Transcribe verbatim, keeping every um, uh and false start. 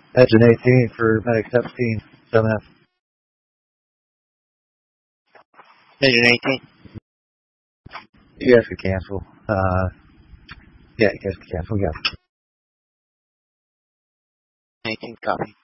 Engine eighteen for Medic seventeen, seven F. Engine eighteen. You guys could cancel. Uh, yeah, you guys could cancel, yeah. eighteen, copy.